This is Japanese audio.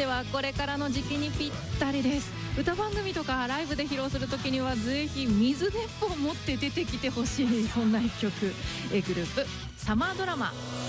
てはこれからの時期にぴったりです。歌番組とかライブで披露するときにはぜひ水鉄砲を持って出てきてほしい、そんな一曲。グループサマードラマ。